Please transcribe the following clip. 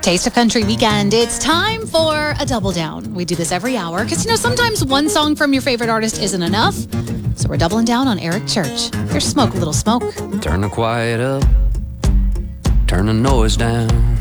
Taste of Country Weekend. It's time for a double down. We do this every hour because, sometimes one song from your favorite artist isn't enough. So we're doubling down on Eric Church. Here's Smoke, a Little Smoke. Turn the quiet up. Turn the noise down.